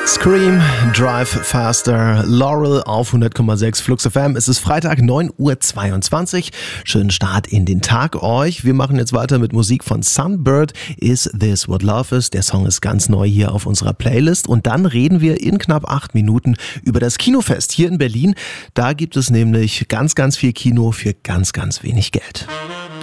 Scream, Drive Faster, Laurel auf 100,6 Flux FM. Es ist Freitag, 9:22 Uhr. Schönen Start in den Tag euch. Wir machen jetzt weiter mit Musik von Sunbird. Is This What Love Is? Der Song ist ganz neu hier auf unserer Playlist. Und dann reden wir in knapp 8 Minuten über das Kinofest hier in Berlin. Da gibt es nämlich ganz, ganz viel Kino für ganz, ganz wenig Geld.